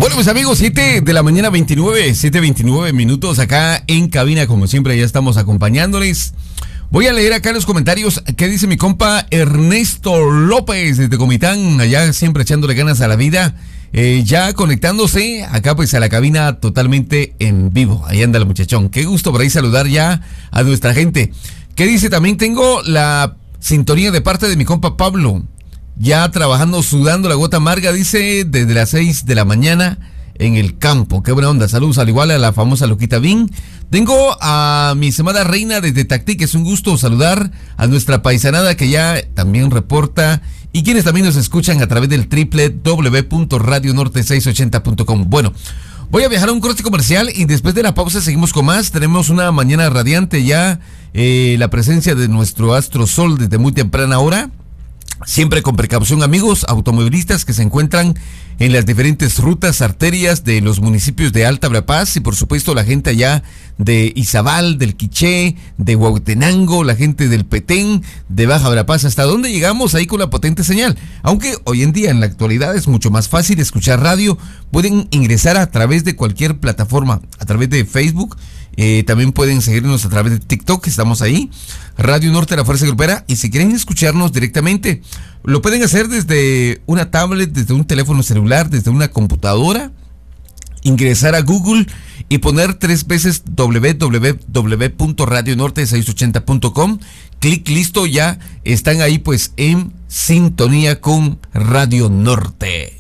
Bueno, mis amigos, 7 de la mañana, 7:29 minutos acá en cabina, como siempre, ya estamos acompañándoles. Voy a leer acá los comentarios. ¿Qué dice mi compa Ernesto López desde Comitán? Allá siempre echándole ganas a la vida. Ya conectándose acá pues a la cabina totalmente en vivo. Ahí anda el muchachón. Qué gusto por ahí saludar ya a nuestra gente. ¿Qué dice? También tengo la sintonía de parte de mi compa Pablo. Ya trabajando, sudando la gota amarga, dice, desde las 6 de la mañana en el campo. Qué buena onda. Saludos al igual a la famosa Loquita Bin. Tengo a mi amada Reina desde Tactic. Es un gusto saludar a nuestra paisanada que ya también reporta y quienes también nos escuchan a través del www.radionorte680.com. Bueno, voy a viajar a un corte comercial y después de la pausa seguimos con más. Tenemos una mañana radiante ya, la presencia de nuestro astro sol desde muy temprana hora. Siempre con precaución, amigos automovilistas que se encuentran en las diferentes rutas, arterias de los municipios de Alta Verapaz y por supuesto la gente allá de Izabal, del Quiché, de Huautenango, la gente del Petén, de Baja Verapaz. ¿Hasta dónde llegamos ahí con la potente señal? Aunque hoy en día en la actualidad es mucho más fácil escuchar radio, pueden ingresar a través de cualquier plataforma, a través de Facebook. También pueden seguirnos a través de TikTok, estamos ahí, Radio Norte, la Fuerza Grupera, y si quieren escucharnos directamente, lo pueden hacer desde una tablet, desde un teléfono celular, desde una computadora, ingresar a Google y poner 3 veces www.radionorte680.com, clic, listo, ya están ahí pues en sintonía con Radio Norte.